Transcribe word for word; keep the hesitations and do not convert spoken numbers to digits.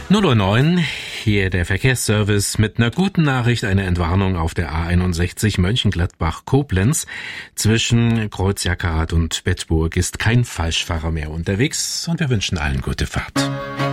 null Uhr neun, hier der Verkehrsservice mit einer guten Nachricht, eine Entwarnung auf der A einundsechzig Mönchengladbach-Koblenz. Zwischen Kreuz-Jackerrath und Bedburg ist kein Falschfahrer mehr unterwegs und wir wünschen allen gute Fahrt.